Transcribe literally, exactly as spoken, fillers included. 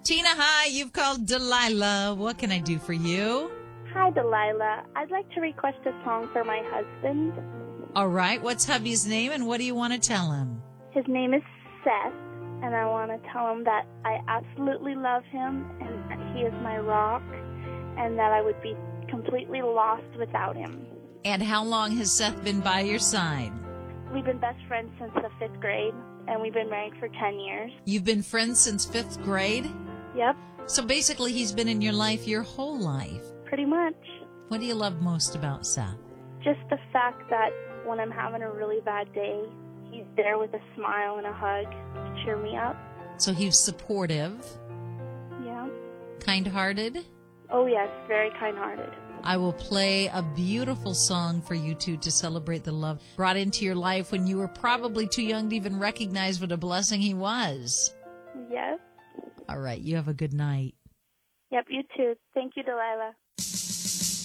Tina, hi. You've called Delilah. What can I do for you? Hi, Delilah. I'd like to request a song for my husband. All right. What's hubby's name and what do you want to tell him? His name is Seth, and I want to tell him that I absolutely love him and that he is my rock and that I would be completely lost without him. And how long has Seth been by your side? We've been best friends since the fifth grade, and we've been married for ten years. You've been friends since fifth grade? Yep, So basically he's been in your life your whole life. pretty much. What do you love most about Seth? Just the fact that when I'm having a really bad day, he's there with a smile and a hug to cheer me up. So he's supportive, Yeah. kind-hearted. Oh, yes, very kind-hearted. I will play a beautiful song for you two to celebrate the love brought into your life when you were probably too young to even recognize what a blessing he was. Yes. All right, you have a good night. Yep, you too. Thank you, Delilah.